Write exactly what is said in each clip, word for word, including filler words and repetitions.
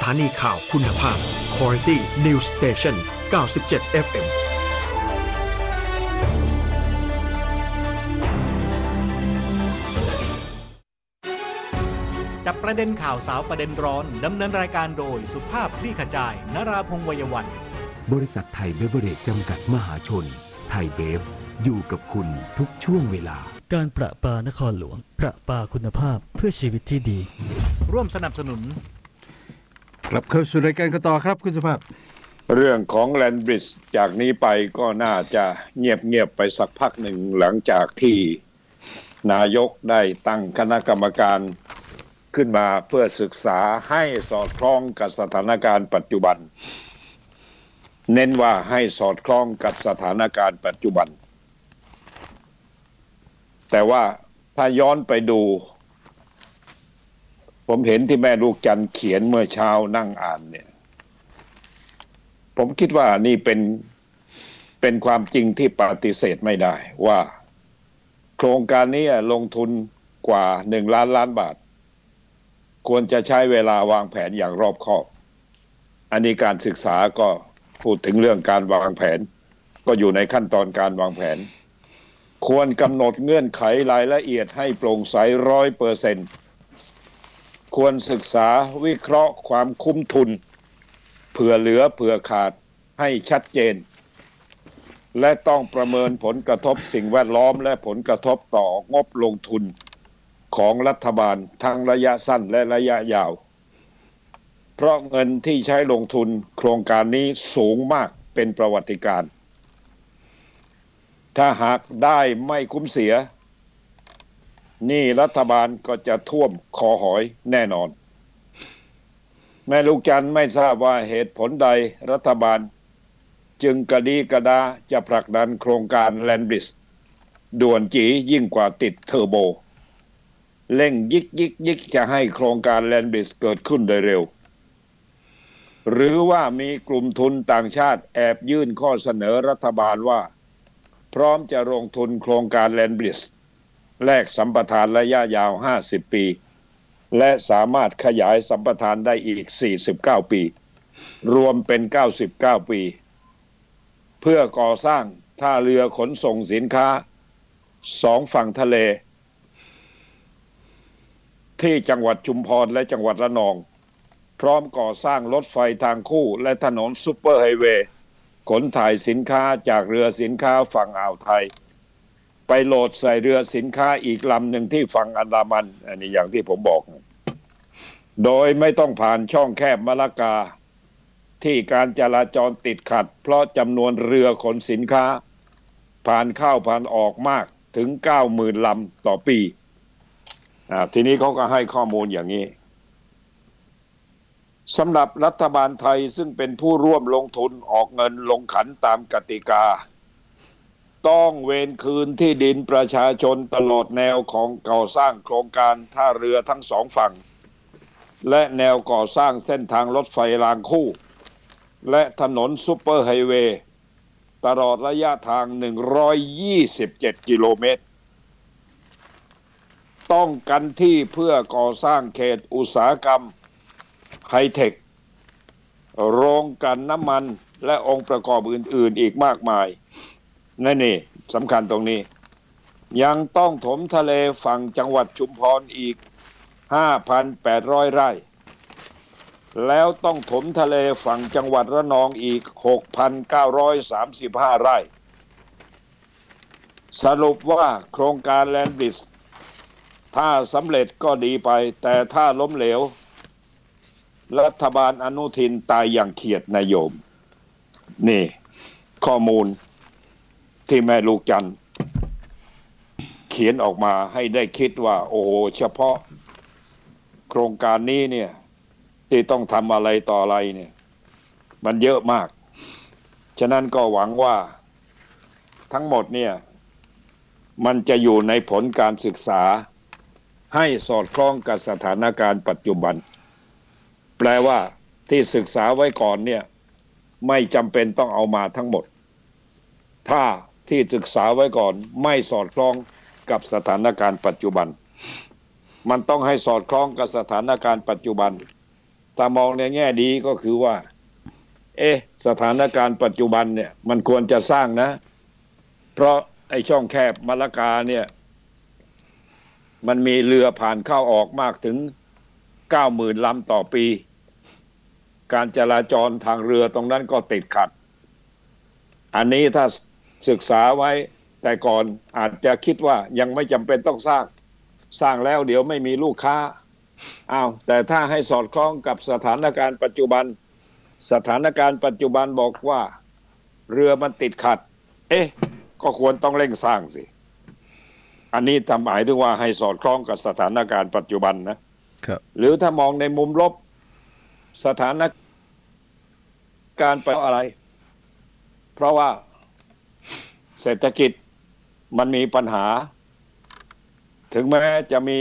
ถานีข่าวคุณภาพ Quality News Station เก้าสิบเจ็ด เอฟ เอ็มจับประเด็นข่าวสาวประเด็นร้อนดำเนินรายการโดยสุภาพคลี่ขจายนราพงษ์ วัยวันบริษัทไทยเบเวอเรจจำกัดมหาชนไทยเบฟอยู่กับคุณทุกช่วงเวลาการประปานครหลวงประปาคุณภาพเพื่อชีวิตที่ดีร่วมสนับสนุนกลับเข้าสู่รายการกันต่อครับคุณสุภาพเรื่องของแลนด์บริดจ์จากนี้ไปก็น่าจะเงียบๆไปสักพักหนึ่งหลังจากที่นายกได้ตั้งคณะกรรมการขึ้นมาเพื่อศึกษาให้สอดคล้องกับสถานการณ์ปัจจุบันเน้นว่าให้สอดคล้องกับสถานการณ์ปัจจุบันแต่ว่าถ้าย้อนไปดูผมเห็นที่แม่ลูกจันทร์เขียนเมื่อเช้านั่งอ่านเนี่ยผมคิดว่านี่เป็นเป็นความจริงที่ปฏิเสธไม่ได้ว่าโครงการนี้ลงทุนกว่าหนึ่งล้านล้านบาทควรจะใช้เวลาวางแผนอย่างรอบคอบอันนี้การศึกษาก็พูดถึงเรื่องการวางแผนก็อยู่ในขั้นตอนการวางแผนควรกำหนดเงื่อนไขรายละเอียดให้โปร่งใส ร้อยเปอร์เซ็นต์ ควรศึกษาวิเคราะห์ความคุ้มทุนเผื่อเหลือเผื่อขาดให้ชัดเจนและต้องประเมินผลกระทบสิ่งแวดล้อมและผลกระทบต่องบลงทุนของรัฐบาลทั้งระยะสั้นและระยะยาวเพราะเงินที่ใช้ลงทุนโครงการนี้สูงมากเป็นประวัติการณ์ถ้าหากได้ไม่คุ้มเสียนี่รัฐบาลก็จะท่วมคอหอยแน่นอนแม่ลูกจันทร์ไม่ทราบว่าเหตุผลใดรัฐบาลจึงกระดีกระดาจะผลักดันโครงการแลนด์บริดจ์ด่วนจียิ่งกว่าติดเทอร์โบเร่งยิกยิกยิกจะให้โครงการแลนด์บริดจ์เกิดขึ้นโดยเร็วหรือว่ามีกลุ่มทุนต่างชาติแอบยื่นข้อเสนอรัฐบาลว่าพร้อมจะลงทุนโครงการแลนด์บริดจ์แลกสัมปทานระยะยาวห้าสิบปีและสามารถขยายสัมปทานได้อีกสี่สิบเก้าปีรวมเป็นเก้าสิบเก้าปีเพื่อก่อสร้างท่าเรือขนส่งสินค้าสองฝั่งทะเลที่จังหวัดชุมพรและจังหวัดระนองพร้อมก่อสร้างรถไฟทางคู่และถนนซุปเปอร์ไฮเวย์ขนถ่ายสินค้าจากเรือสินค้าฝั่งอ่าวไทยไปโหลดใส่เรือสินค้าอีกลำหนึ่งที่ฝั่งอันดามันอันนี้อย่างที่ผมบอกโดยไม่ต้องผ่านช่องแคบมะละกาที่การจราจรติดขัดเพราะจำนวนเรือขนสินค้าผ่านเข้าผ่านออกมากถึง เก้าหมื่น ลำต่อปีอ่าทีนี้เขาก็ให้ข้อมูลอย่างนี้สำหรับรัฐบาลไทยซึ่งเป็นผู้ร่วมลงทุนออกเงินลงขันตามกติกาต้องเวรคืนที่ดินประชาชนตลอดแนวของก่อสร้างโครงการท่าเรือทั้งสองฝั่งและแนวก่อสร้างเส้นทางรถไฟรางคู่และถนนซุปเปอร์ไฮเวย์ตลอดระยะทางหนึ่งร้อยยี่สิบเจ็ดกิโลเมตรต้องกันที่เพื่อก่อสร้างเขตอุตสาหกรรมไฮเทคโรงกลั่นน้ำมันและองค์ประกอบอื่นๆอีกมากมายนั่นนี่สำคัญตรงนี้ยังต้องถมทะเลฝั่งจังหวัดชุมพรอีก ห้าพันแปดร้อย ไร่แล้วต้องถมทะเลฝั่งจังหวัดระนองอีก หกพันเก้าร้อยสามสิบห้า ไร่สรุปว่าโครงการแลนด์บริดจ์ถ้าสำเร็จก็ดีไปแต่ถ้าล้มเหลวรัฐบาลอนุทินตายอย่างเขียดนายโยมนี่ข้อมูลที่แม่ลูกจันทร์เขียนออกมาให้ได้คิดว่าโอ้โหเฉพาะโครงการนี้เนี่ยที่ต้องทำอะไรต่ออะไรเนี่ยมันเยอะมากฉะนั้นก็หวังว่าทั้งหมดเนี่ยมันจะอยู่ในผลการศึกษาให้สอดคล้องกับสถานการณ์ปัจจุบันแปลว่าที่ศึกษาไว้ก่อนเนี่ยไม่จำเป็นต้องเอามาทั้งหมดถ้าที่ศึกษาไว้ก่อนไม่สอดคล้องกับสถานการณ์ปัจจุบันมันต้องให้สอดคล้องกับสถานการณ์ปัจจุบันถ้ามองในแง่ดีก็คือว่าเอ๊ะสถานการณ์ปัจจุบันเนี่ยมันควรจะสร้างนะเพราะไอ้ช่องแคบมะละกาเนี่ยมันมีเรือผ่านเข้าออกมากถึง เก้าหมื่น ลำต่อปีการจราจรทางเรือตรงนั้นก็ติดขัดอันนี้ถ้าศึกษาไว้แต่ก่อนอาจจะคิดว่ายังไม่จำเป็นต้องสร้างสร้างแล้วเดี๋ยวไม่มีลูกค้าอ้าวแต่ถ้าให้สอดคล้องกับสถานการณ์ปัจจุบันสถานการณ์ปัจจุบันบอกว่าเรือมันติดขัดเอ๊ะก็ควรต้องเร่งสร้างสิอันนี้ทำหมายถึงว่าให้สอดคล้องกับสถานการณ์ปัจจุบันนะครับหรือถ้ามองในมุมลบสถานการณ์เป็นอะไรเพราะว่าเศรษฐกิจมันมีปัญหาถึงแม้จะมี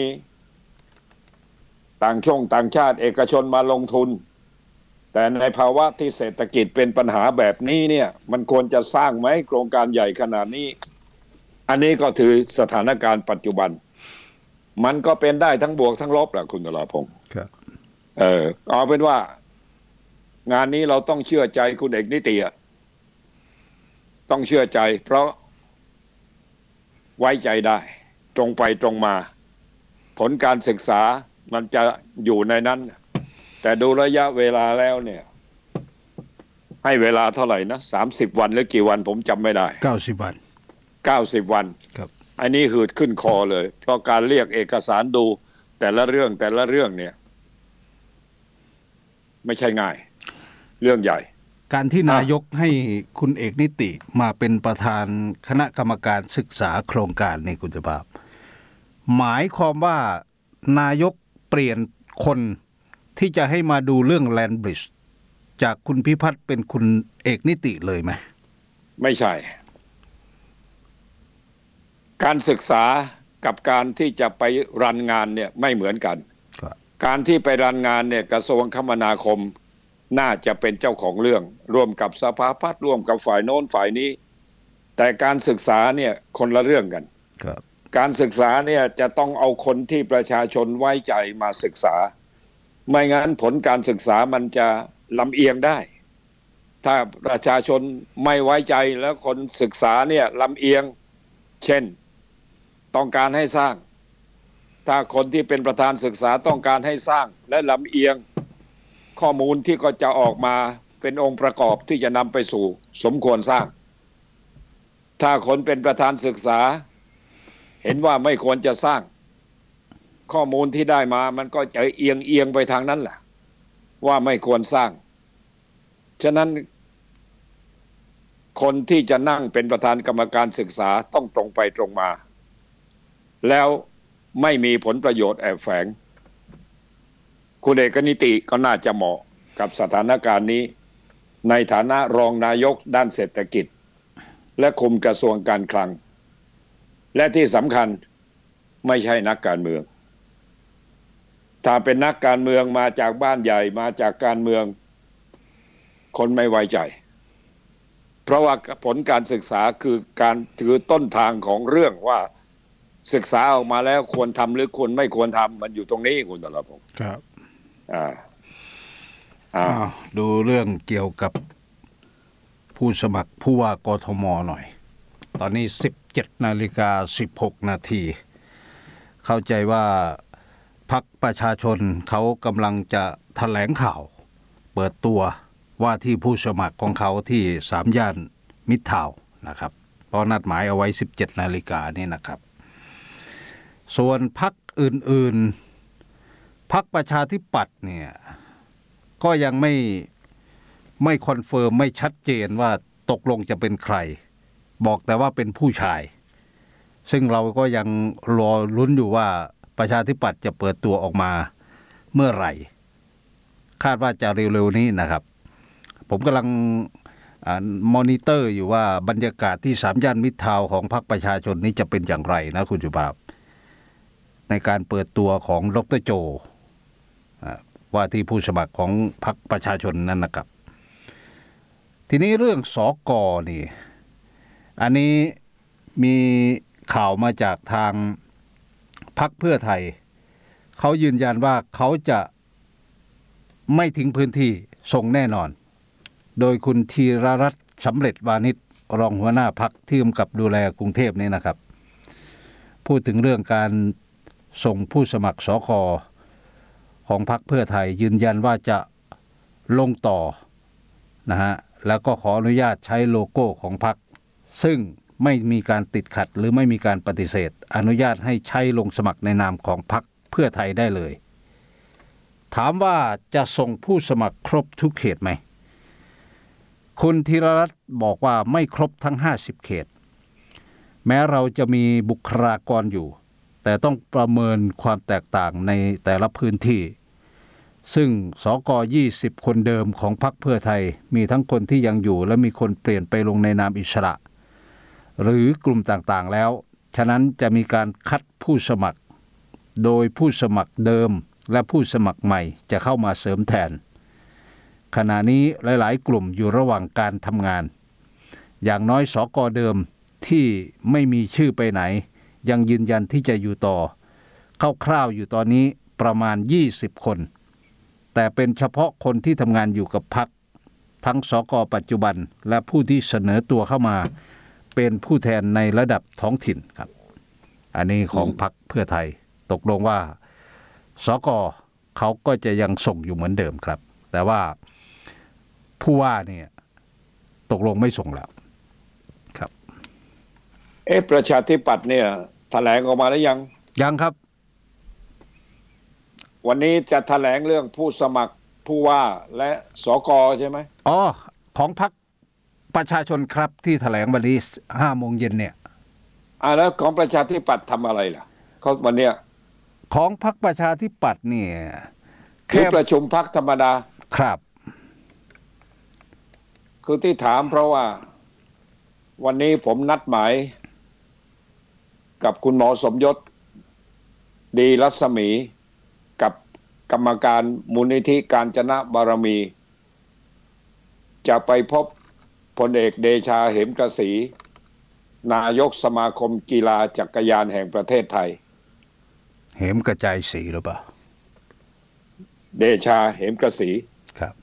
ต่างช่องต่างชาติเอกชนมาลงทุนแต่ในภาวะที่เศรษฐกิจเป็นปัญหาแบบนี้เนี่ยมันควรจะสร้างไหมโครงการใหญ่ขนาดนี้อันนี้ก็ถือสถานการณ์ปัจจุบันมันก็เป็นได้ทั้งบวกทั้งลบแหละคุณนราพงศ์ครับเออเอาเป็นว่างานนี้เราต้องเชื่อใจคุณเอกนิติอะต้องเชื่อใจเพราะไว้ใจได้ตรงไปตรงมาผลการศึกษามันจะอยู่ในนั้นแต่ดูระยะเวลาแล้วเนี่ยให้เวลาเท่าไหร่นะสามสิบวันหรือกี่วันผมจำไม่ได้เก้าสิบวันเก้าสิบวันครับอันนี้หืดขึ้นคอเลยเพราะการเรียกเอกสารดูแต่ละเรื่องแต่ละเรื่องเนี่ยไม่ใช่ง่ายเรื่องใหญ่การที่นายกให้คุณเอกนิติมาเป็นประธานคณะกรรมการศึกษาโครงการในคุณภาพหมายความว่านายกเปลี่ยนคนที่จะให้มาดูเรื่องแลนด์บริดจ์จากคุณพิพัฒน์เป็นคุณเอกนิติเลยไหมไม่ใช่การศึกษากับการที่จะไปรันงานเนี่ยไม่เหมือนกันการที่ไปรันงานเนี่ยกระทรวงคมนาคมน่าจะเป็นเจ้าของเรื่องร่วมกับสภาพัฒน์ร่วมกับฝ่ายโน้นฝ่ายนี้แต่การศึกษาเนี่ยคนละเรื่องกันการศึกษาเนี่ยจะต้องเอาคนที่ประชาชนไว้ใจมาศึกษาไม่งั้นผลการศึกษามันจะลำเอียงได้ถ้าประชาชนไม่ไว้ใจแล้วคนศึกษาเนี่ยลำเอียงเช่นต้องการให้สร้างถ้าคนที่เป็นประธานศึกษาต้องการให้สร้างและลำเอียงข้อมูลที่ก็จะออกมาเป็นองค์ประกอบที่จะนำไปสู่สมควรสร้างถ้าคนเป็นประธานศึกษาเห็นว่าไม่ควรจะสร้างข้อมูลที่ได้มามันก็จะเอียงเอียงไปทางนั้นแหละว่าไม่ควรสร้างฉะนั้นคนที่จะนั่งเป็นประธานกรรมการศึกษาต้องตรงไปตรงมาแล้วไม่มีผลประโยชน์แอบแฝงคุณเอกนิติก็น่าจะเหมาะกับสถานการณ์นี้ในฐานะรองนายกด้านเศรษฐกิจและคุมกระทรวงการคลังและที่สำคัญไม่ใช่นักการเมืองถ้าเป็นนักการเมืองมาจากบ้านใหญ่มาจากการเมืองคนไม่ไว้ใจเพราะว่าผลการศึกษาคือการถือต้นทางของเรื่องว่าศึกษาออกมาแล้วควรทำหรือควรไม่ควรทำมันอยู่ตรงนี้คุณตลาพงศ์ครับอ่าอ่าดูเรื่องเกี่ยวกับผู้สมัครผู้ว่ากทมหน่อยตอนนี้ สิบเจ็ดนาฬิกาสิบหกนาทีเข้าใจว่าพรรคประชาชนเขากำลังจะแถลงข่าวเปิดตัวว่าที่ผู้สมัครของเขาที่สามย่านมิตรทาวน์นะครับเพราะนัดหมายเอาไว้ สิบเจ็ดนาฬิกานี่นะครับส่วนพรรคอื่นๆพรรคประชาธิปัตย์เนี่ยก็ยังไม่ไม่คอนเฟิร์มไม่ชัดเจนว่าตกลงจะเป็นใครบอกแต่ว่าเป็นผู้ชายซึ่งเราก็ยังรอลุ้นอยู่ว่าประชาธิปัตย์จะเปิดตัวออกมาเมื่อไหร่คาดว่าจะเร็วๆนี้นะครับผมกำลังมอนิเตอร์อยู่ว่าบรรยากาศที่สามย่านมิตรทาวน์ของพรรคประชาชนนี้จะเป็นอย่างไรนะคุณสุภาพในการเปิดตัวของดร.โจว่าที่ผู้สมัครของพรรคประชาชนนั่นนะครับทีนี้เรื่องสก.นี่อันนี้มีข่าวมาจากทางพรรคเพื่อไทยเขายืนยันว่าเขาจะไม่ทิ้งพื้นที่ส่งแน่นอนโดยคุณธีรรัตน์สำเร็จวานิชรองหัวหน้าพรรคที่กำกับดูแลกรุงเทพนี่นะครับพูดถึงเรื่องการส่งผู้สมัครสกของพรรคเพื่อไทยยืนยันว่าจะลงต่อนะฮะแล้วก็ขออนุญาตใช้โลโก้ของพรรคซึ่งไม่มีการติดขัดหรือไม่มีการปฏิเสธอนุญาตให้ใช้ลงสมัครในนามของพรรคเพื่อไทยได้เลยถามว่าจะส่งผู้สมัครครบทุกเขตไหมคุณธีรรัตน์บอกว่าไม่ครบทั้งห้าสิบเขตแม้เราจะมีบุคลากรอยู่แต่ต้องประเมินความแตกต่างในแต่ละพื้นที่ซึ่งสกยี่สิบคนเดิมของพรรคเพื่อไทยมีทั้งคนที่ยังอยู่และมีคนเปลี่ยนไปลงในนามอิสระหรือกลุ่มต่างๆแล้วฉะนั้นจะมีการคัดผู้สมัครโดยผู้สมัครเดิมและผู้สมัครใหม่จะเข้ามาเสริมแทนขณะนี้หลายๆกลุ่มอยู่ระหว่างการทำงานอย่างน้อยสกเดิมที่ไม่มีชื่อไปไหนยังยืนยันที่จะอยู่ต่อคร่าวๆอยู่ตอนนี้ประมาณยี่สิบคนแต่เป็นเฉพาะคนที่ทำงานอยู่กับพรรคทั้งสกปัจจุบันและผู้ที่เสนอตัวเข้ามาเป็นผู้แทนในระดับท้องถิ่นครับอันนี้ของพรรคเพื่อไทยตกลงว่าสกเขาก็จะยังส่งอยู่เหมือนเดิมครับแต่ว่าผู้ว่าเนี่ยตกลงไม่ส่งแล้วครับเอ๊ะประชาธิปัตย์เนี่ยแถลงออกมาแล้วยังยังครับวันนี้จะแถลงเรื่องผู้สมัครผู้ว่าและสกใช่ไหมอ๋อของพรรคประชาชนครับที่แถลงวันนี้ห้าโมงเย็นเนี่ยอ่าแล้วของประชาธิปัตย์ทำอะไรล่ะเขาวันเนี้ยของพรรคประชาธิปัตย์เนี่ยแค่ประชุมพรรคธรรมดาครับคือที่ถามเพราะว่าวันนี้ผมนัดหมายกับคุณหมอสมยศดีรัศมีกับกรรมการมูลนิธิกาญจนบารมีจะไปพบพลเอกเดชาเหมกระสีนายกสมาคมกีฬาจักรยานแห่งประเทศไทยเหมกระจายสีหรือเปล่าเดชาเหมกระสีครับ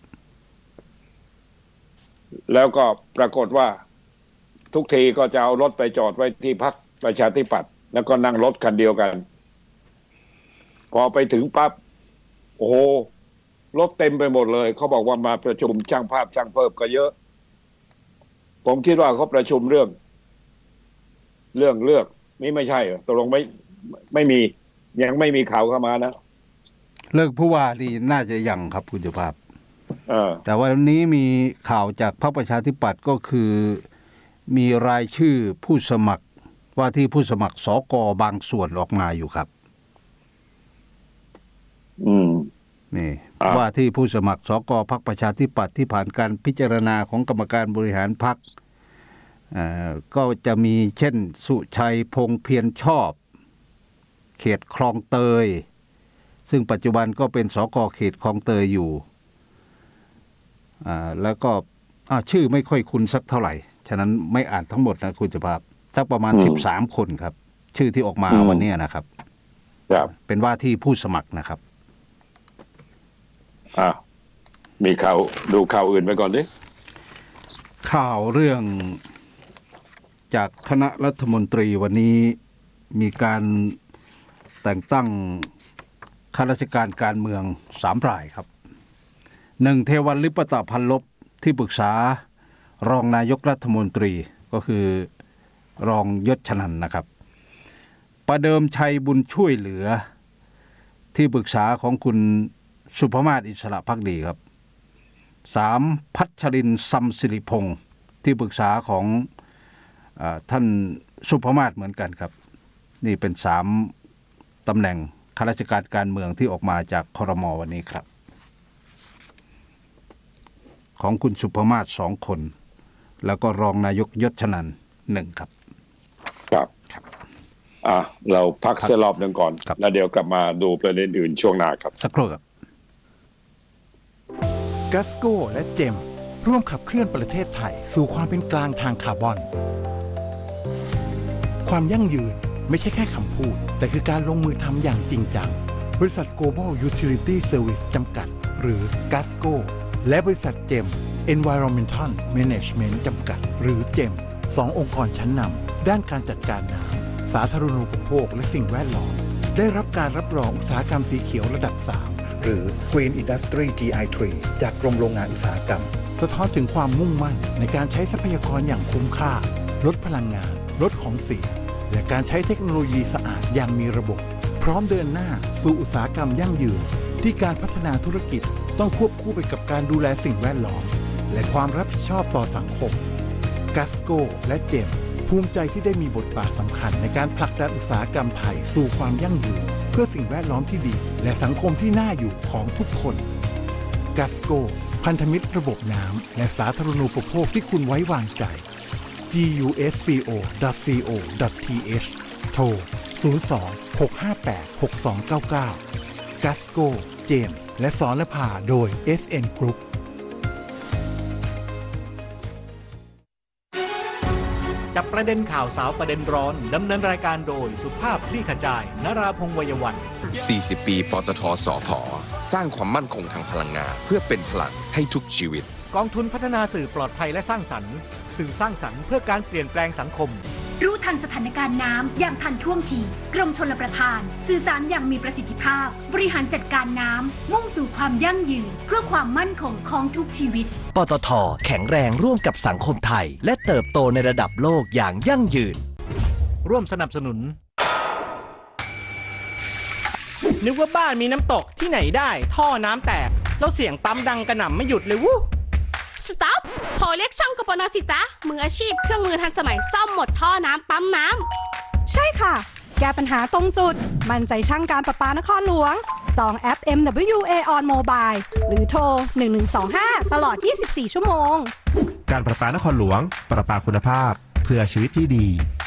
แล้วก็ปรากฏว่าทุกทีก็จะเอารถไปจอดไว้ที่พรรคประชาธิปัตย์แล้วก็นั่งรถคันเดียวกันพอไปถึงปั๊บโอ้โหรถเต็มไปหมดเลยเขาบอกว่ามาประชุมช่างภาพช่างเพิ่มก็เยอะผมคิดว่าเขาประชุมเรื่องเรื่องเลือกนี่ไม่ใช่เหรอตกลงไม่ไม่มียังไม่มีข่าวเข้ามานะเลิกผู้ว่านี่น่าจะยังครับคุณสุภาพแต่ว่าวันนี้มีข่าวจากพรรคประชาธิปัตย์ก็คือมีรายชื่อผู้สมัครว่าที่ผู้สมัครสกบางส่วนออกมาอยู่ครับอืมนี่ว่าที่ผู้สมัครสกพรรคประชาธิปัตย์ที่ผ่านการพิจารณาของกรรมการบริหารพรรคอ่าก็จะมีเช่นสุชัยพงษ์เพียรชอบเขตคลองเตยซึ่งปัจจุบันก็เป็นสกเขตคลองเตยอยู่อ่าแล้วก็อ่าชื่อไม่ค่อยคุ้นสักเท่าไหร่ฉะนั้นไม่อ่านทั้งหมดนะคุณสุภาพสักประมาณสิบสามคนครับชื่อที่ออกมาวันนี้นะครับครับเป็นว่าที่ผู้สมัครนะครับอ่ามีข่าวดูข่าวอื่นไปก่อนดิข่าวเรื่องจากคณะรัฐมนตรีวันนี้มีการแต่งตั้งข้าราชการการเมืองสามรายครับหนึ่งเทวันลิปตะพันลบที่ปรึกษารองนายกรัฐมนตรีก็คือรองยศชนันท์นะครับประเดิมชัยบุญช่วยเหลือที่ปรึกษาของคุณสุภมาศอิสระภักดีครับสามพัชรินทร์ซัมสิริพงศ์ที่ปรึกษาของอ่าท่านสุภมาศเหมือนกันครับนี่เป็นสามตำแหน่งข้าราชการการเมืองที่ออกมาจากครม.วันนี้ครับของคุณสุภมาศสองคนแล้วก็รองนายกยศชนันท์หนึ่งครับครับอ่ะเราพักเสียรอบหนึ่งก่อนแล้วเดี๋ยวกลับมาดูประเด็นอื่นช่วงหน้าครับสักครู่ครับกัสโกและเจมร่วมขับเคลื่อนประเทศไทยสู่ความเป็นกลางทางคาร์บอนความยั่งยืนไม่ใช่แค่คำพูดแต่คือการลงมือทำอย่างจริงจังบริษัท Global Utility Service จำกัดหรือ จี เอ เอส โก้ และบริษัทเจม Environmental Management จำกัดหรือเจมสององค์กรชั้นนำด้านการจัดการน้ำสาธารณูปโภคและสิ่งแวดล้อมได้รับการรับรองอุตสาหกรรมสีเขียวระดับสามหรือ Green Industry จี ไอ สาม จากกรมโรงงานอุตสาหกรรมสะท้อนถึงความมุ่งมั่นในการใช้ทรัพยากรอย่างคุ้มค่าลดพลังงานลดของเสียและการใช้เทคโนโลยีสะอาดอย่างมีระบบพร้อมเดินหน้าสู่อุตสาหกรรมยั่งยืนที่การพัฒนาธุรกิจต้องควบคู่ไปกับการดูแลสิ่งแวดล้อมและความรับผิดชอบต่อสังคม จี เอ เอส โก้ และเจมภูมิใจที่ได้มีบทบาทสำคัญในการผลักดันอุตสาหกรรมไทยสู่ความยั่งยืนเพื่อสิ่งแวดล้อมที่ดีและสังคมที่น่าอยู่ของทุกคน จี เอ เอส โก้ พันธมิตรระบบน้ำและสาธารณูปโภคที่คุณไว้วางใจ จี ยู เอส ซี โอ ดอท ซี โอ ดอท ที เอช โทร ศูนย์ สอง หก ห้า แปด หก สอง เก้า เก้า จี เอ เอส โก้ เจมและสรณภาโดย เอส เอ็น Group จับประเด็นข่าวสาวประเด็นร้อนดำเนินรายการโดยสุภาพคลี่ขจายนราพงษ์วัยวันสี่สิบ ปีปตท.สผ.สร้างความมั่นคงทางพลังงานเพื่อเป็นพลังให้ทุกชีวิตกองทุนพัฒนาสื่อปลอดภัยและสร้างสรรค์สื่อสร้างสรรค์เพื่อการเปลี่ยนแปลงสังคมรู้ทันสถานการณ์น้ำอย่างทันท่วงทีกรมชลประทานสื่อสารอย่างมีประสิทธิภาพบริหารจัดการน้ำมุ่งสู่ความยั่งยืนเพื่อความมั่นคงของทุกชีวิตปตท.แข็งแรงร่วมกับสังคมไทยและเติบโตในระดับโลกอย่างยั่งยืนร่วมสนับสนุนนึกว่าบ้านมีน้ำตกที่ไหนได้ท่อน้ำแตกแล้วเสียงปั๊มดังกระหน่ำไม่หยุดเลยวู้สต็อปโทรเรียกช่างกปนสิจ๊ะมืออาชีพเครื่องมือทันสมัยซ่อมหมดท่อน้ำปั๊มน้ำใช่ค่ะแก้ปัญหาตรงจุดมั่นใจช่างการประปานครหลวงจองแอป เอ็ม ดับเบิลยู เอ on Mobile หรือโทรหนึ่งหนึ่งสองห้าตลอดยี่สิบสี่ชั่วโมงการประปานครหลวงประปาคุณภาพเพื่อชีวิตที่ดี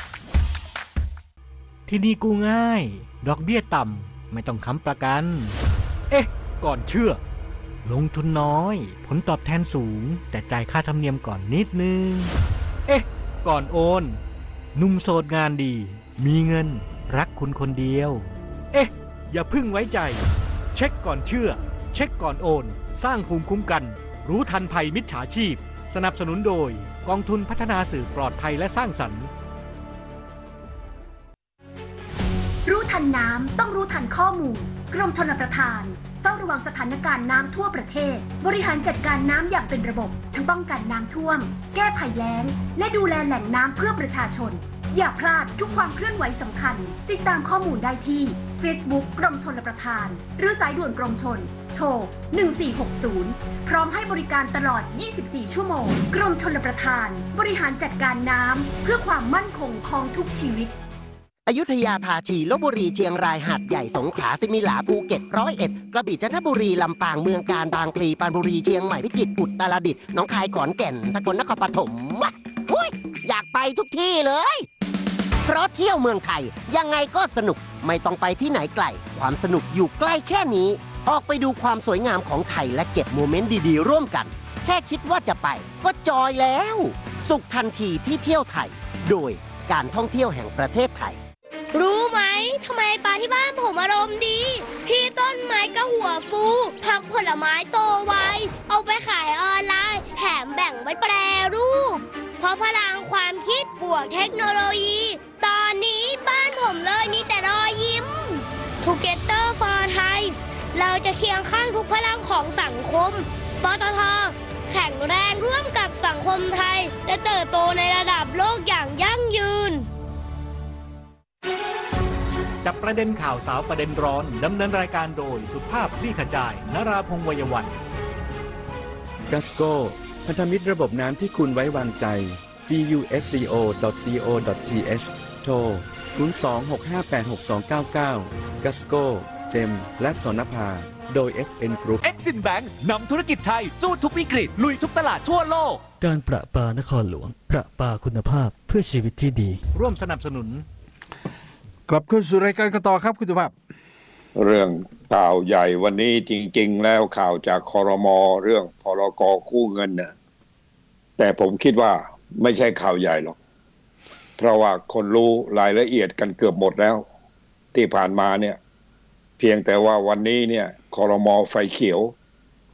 ที่นี่กู้ง่ายดอกเบี้ยต่ำไม่ต้องค้ำประกันเอ๊ะก่อนเชื่อลงทุนน้อยผลตอบแทนสูงแต่จ่ายค่าธรรมเนียมก่อนนิดนึงเอ๊ะก่อนโอนหนุ่มโสดงานดีมีเงินรักคุณคนเดียวเอ๊ะอย่าพึ่งไว้ใจเช็คก่อนเชื่อเช็คก่อนโอนสร้างภูมิคุ้มกันรู้ทันภัยมิจฉาชีพสนับสนุนโดยกองทุนพัฒนาสื่อปลอดภัยและสร้างสรรค์รู้ทันน้ำต้องรู้ทันข้อมูลกรมชลประทานเฝ้าระวังสถานการณ์น้ำทั่วประเทศบริหารจัดการน้ำอย่างเป็นระบบทั้งป้องกันน้ำท่วมแก้ภัยแล้งและดูแลแหล่งน้ำเพื่อประชาชนอย่าพลาดทุกความเคลื่อนไหวสำคัญติดตามข้อมูลได้ที่ Facebook กรมชลประทานหรือสายด่วนกรมชลโทรหนึ่งสี่หกศูนย์พร้อมให้บริการตลอดยี่สิบสี่ชั่วโมงกรมชลประทานบริหารจัดการน้ำเพื่อความมั่นคงของทุกชีวิตอยุธยาภาชีลพบุรีเชียงรายหาดใหญ่สงขลาสิมิหลาภูเก็ตร้อยเอ็ดกระบี่จันทบุรีลำปางเมืองกาญบางพลีปรานบุรีเชียงใหม่พิจิตรอุตรดิตถ์หนองคายขอนแก่นสกลนครปฐมวะหุ้ยอยากไปทุกที่เลยเพราะเที่ยวเมืองไทยยังไงก็สนุกไม่ต้องไปที่ไหนไกลความสนุกอยู่ใกล้แค่นี้ออกไปดูความสวยงามของไทยและเก็บโมเมนต์ดีๆร่วมกันแค่คิดว่าจะไปก็จอยแล้วสุขทันทีที่เที่ยวไทยโดยการท่องเที่ยวแห่งประเทศไทยรู้ไหมทำไมปลาที่บ้านผมอารมณ์ดีพี่ต้นไม้ก็หัวฟูผักผลไม้โตไวเอาไปขายออนไลน์แถมแบ่งไว้แปรรูปเพราะพลังความคิดบวกเทคโนโลยีตอนนี้บ้านผมเลยมีแต่รอยยิ้ม Together for Thai เราจะเคียงข้างทุกพลังของสังคมปตท.แข็งแรงร่วมกับสังคมไทยและเติบโตในระดับโลกอย่างยั่งยืนจับประเด็นข่าวสาวประเด็นร้อนดำเนินรายการโดยสุภาพคลี่ขจายนราพงษ์วัยวันจี เอ เอส โก้ พันธมิตรระบบน้ำที่คุณไว้วางใจ จี ยู เอส ซี โอ ดอท ซี โอ ดอท ที เอช โทร ศูนย์ สอง หก ห้า แปด หก สอง เก้า เก้า จี เอ เอส โก้ เจมและสรณภาโดย เอส เอ็น Group Exim Bank นำธุรกิจไทยสู้ทุกวิกฤตลุยทุกตลาดทั่วโลกการประปานครหลวงประปาคุณภาพเพื่อชีวิตที่ดีร่วมสนับสนุนกลับเข้าสู่รายการกันต่อครับคุณสุภาพเรื่องข่าวใหญ่วันนี้จริงๆแล้วข่าวจากครม.เรื่องพรก.กู้เงินน่ะแต่ผมคิดว่าไม่ใช่ข่าวใหญ่หรอกเพราะว่าคนรู้รายละเอียดกันเกือบหมดแล้วที่ผ่านมาเนี่ยเพียงแต่ว่าวันนี้เนี่ยครม.ไฟเขียว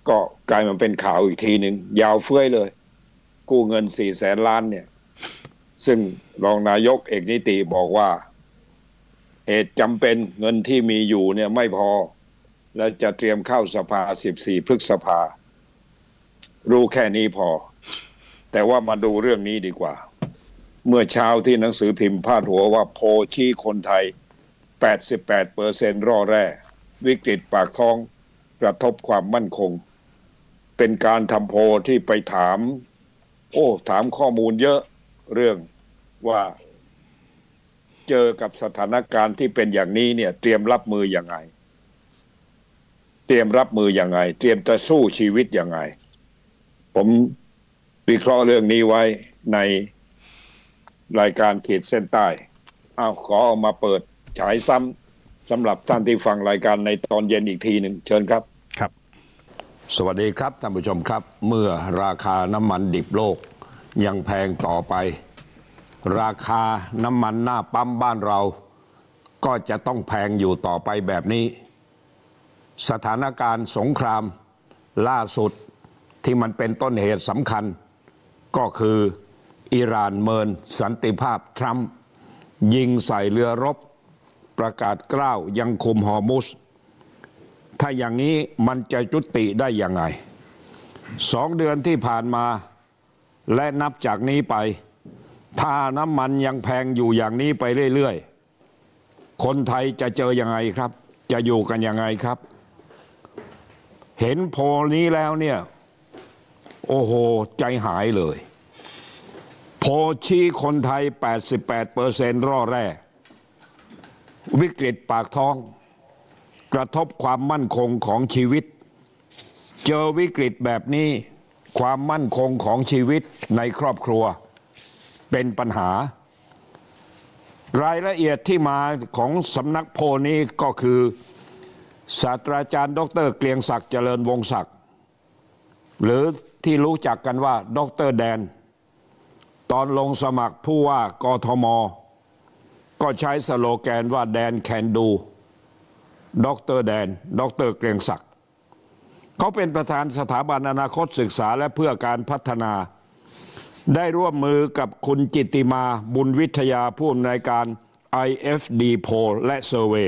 ก็กลายมาเป็นข่าวอีกทีหนึ่งยาวเฟ้ยเลยกู้เงินสี่แสนล้านเนี่ยซึ่งรองนายกเอกนิติบอกว่าเหตุจำเป็นเงินที่มีอยู่เนี่ยไม่พอและจะเตรียมเข้าสภาสิบสี่พฤษภารู้แค่นี้พอแต่ว่ามาดูเรื่องนี้ดีกว่าเมื่อเช้าที่หนังสือพิมพ์พาดหัวว่าโพลชี้คนไทย แปดสิบแปดเปอร์เซ็นต์ ร่อแร่วิกฤตปากท้องกระทบความมั่นคงเป็นการทำโพลที่ไปถามโอ้ถามข้อมูลเยอะเรื่องว่าเจอกับสถานการณ์ที่เป็นอย่างนี้เนี่ยเตรียมรับมือยังไงเตรียมรับมือยังไงเตรียมจะสู้ชีวิตยังไงผมวิเคราะห์เรื่องนี้ไว้ในรายการขีดเส้นใต้อ้าวขอเอามาเปิดฉายซ้ำสำหรับท่านที่ฟังรายการในตอนเย็นอีกทีหนึ่งเชิญครับครับสวัสดีครับท่านผู้ชมครับเมื่อราคาน้ำมันดิบโลกยังแพงต่อไปราคาน้ำมันหน้าปั๊มบ้านเราก็จะต้องแพงอยู่ต่อไปแบบนี้สถานการณ์สงครามล่าสุดที่มันเป็นต้นเหตุสำคัญก็คืออิหร่านเมินสันติภาพทรัมป์ยิงใส่เรือรบประกาศกล้าวยังคุมฮอร์มุซถ้าอย่างนี้มันจะจุติได้ยังไงสองเดือนที่ผ่านมาและนับจากนี้ไปถ้าน้ำมันยังแพงอยู่อย่างนี้ไปเรื่อยๆคนไทยจะเจอยังไงครับจะอยู่กันยังไงครับเห็นโพลนี้แล้วเนี่ยโอ้โหใจหายเลยโพลชี้คนไทย แปดสิบแปดเปอร์เซ็นต์ ร่อแร่วิกฤตปากท้องกระทบความมั่นคงของชีวิตเจอวิกฤตแบบนี้ความมั่นคงของชีวิตในครอบครัวเป็นปัญหารายละเอียดที่มาของสำนักโพลนี้ก็คือศาสตราจารย์ดร.เกรียงศักดิ์เจริญวงศ์ศักดิ์หรือที่รู้จักกันว่าดร.แดนตอนลงสมัครผู้ว่ากทม.ก็ใช้สโลแกนว่าแดนแคนดูดร.แดนดร.เกรียงศักดิ์เขาเป็นประธานสถาบันอนาคตศึกษาและเพื่อการพัฒนาได้ร่วมมือกับคุณจิตติมาบุญวิทยาผู้อำนวยการ ไอ เอฟ ดี Poll และ Survey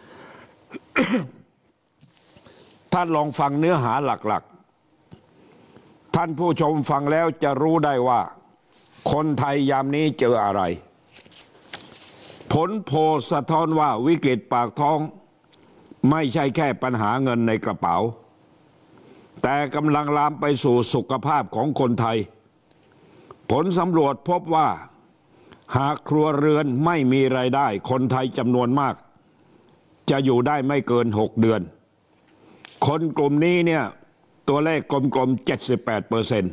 ท่านลองฟังเนื้อหาหลักๆท่านผู้ชมฟังแล้วจะรู้ได้ว่าคนไทยยามนี้เจออะไรผลโพลสะท้อนว่าวิกฤตปากท้องไม่ใช่แค่ปัญหาเงินในกระเป๋าแต่กำลังลามไปสู่สุขภาพของคนไทยผลสำรวจพบว่าหากครัวเรือนไม่มีรายได้คนไทยจำนวนมากจะอยู่ได้ไม่เกินหกเดือนคนกลุ่มนี้เนี่ยตัวเลขกลมๆ เจ็ดสิบแปดเปอร์เซ็นต์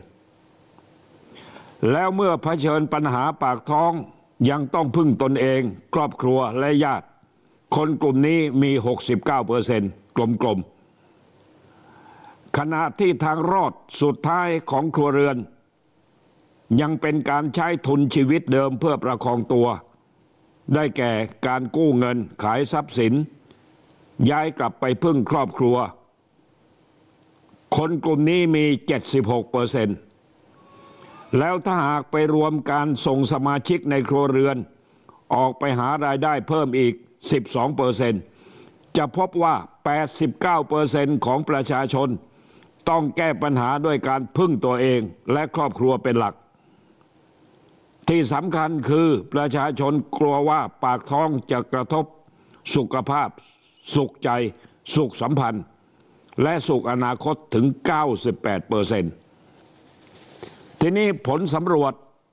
แล้วเมื่อเผชิญปัญหาปากท้องยังต้องพึ่งตนเองครอบครัวและญาติคนกลุ่มนี้มี หกสิบเก้าเปอร์เซ็นต์ กลมๆขณะที่ทางรอดสุดท้ายของครัวเรือนยังเป็นการใช้ทุนชีวิตเดิมเพื่อประคองตัวได้แก่การกู้เงินขายทรัพย์สินย้ายกลับไปพึ่งครอบครัวคนกลุ่มนี้มี เจ็ดสิบหกเปอร์เซ็นต์ แล้วถ้าหากไปรวมการส่งสมาชิกในครัวเรือนออกไปหารายได้เพิ่มอีก สิบสองเปอร์เซ็นต์ จะพบว่า แปดสิบเก้าเปอร์เซ็นต์ ของประชาชนต้องแก้ปัญหาด้วยการพึ่งตัวเองและครอบครัวเป็นหลักที่สำคัญคือประชาชนกลัวว่าปากท้องจะกระทบสุขภาพสุขใจสุขสัมพันธ์และสุขอนาคตถึง เก้าสิบแปดเปอร์เซ็นต์ ทีนี้ผลสำรวจ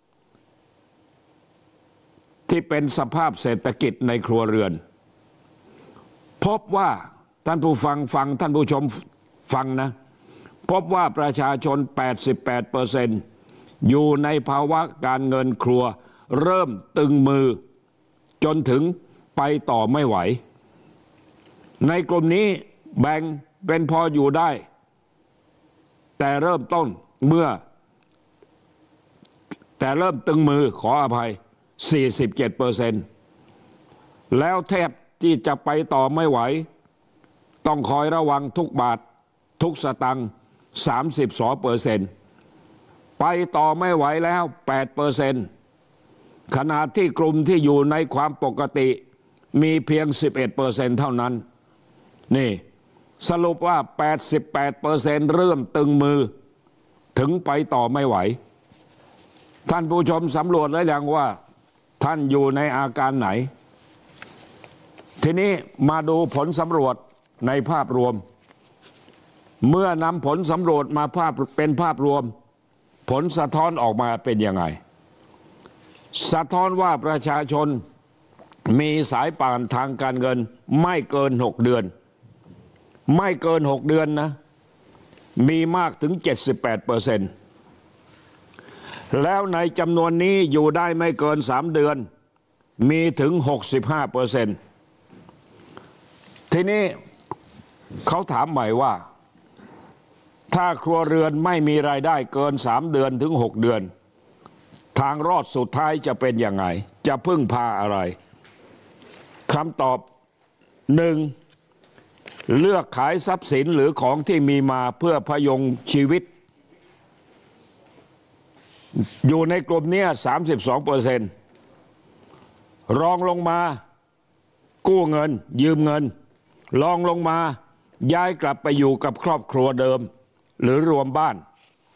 ที่เป็นสภาพเศรษฐกิจในครัวเรือนพบว่าท่านผู้ฟังฟังท่านผู้ชมฟังนะพบว่าประชาชน แปดสิบแปดเปอร์เซ็นต์ อยู่ในภาวะการเงินครัวเริ่มตึงมือจนถึงไปต่อไม่ไหวในกลุ่มนี้แบ่งเป็นพออยู่ได้แต่เริ่มต้นเมื่อแต่เริ่มตึงมือขออภัย สี่สิบเจ็ดเปอร์เซ็นต์ แล้วแทบที่จะไปต่อไม่ไหวต้องคอยระวังทุกบาททุกสตังค์สามสิบสองเปอร์เซ็นต์ไปต่อไม่ไหวแล้วแปดเปอร์เซ็นต์ขณะที่กลุ่มที่อยู่ในความปกติมีเพียง สิบเอ็ดเปอร์เซ็นต์ เท่านั้นนี่สรุปว่า แปดสิบแปดเปอร์เซ็นต์ เริ่มตึงมือถึงไปต่อไม่ไหวท่านผู้ชมสำรวจแล้วยังว่าท่านอยู่ในอาการไหนทีนี้มาดูผลสำรวจในภาพรวมเมื่อนำผลสำรวจมาภาพเป็นภาพรวมผลสะท้อนออกมาเป็นยังไงสะท้อนว่าประชาชนมีสายป่านทางการเงินไม่เกินหกเดือนไม่เกินหกเดือนนะมีมากถึง เจ็ดสิบแปดเปอร์เซ็นต์ แล้วในจำนวนนี้อยู่ได้ไม่เกินสามเดือนมีถึง หกสิบห้าเปอร์เซ็นต์ ทีนี้เขาถามใหม่ว่าถ้าครัวเรือนไม่มีรายได้เกินสามเดือนถึงหกเดือนทางรอดสุดท้ายจะเป็นยังไงจะพึ่งพาอะไรคำตอบหนึ่งเลือกขายทรัพย์สินหรือของที่มีมาเพื่อพยุงชีวิตอยู่ในกลุ่มนี้ สามสิบสองเปอร์เซ็นต์ รองลงมากู้เงินยืมเงินรองลงมาย้ายกลับไปอยู่กับครอบครัวเดิมหรือรวมบ้าน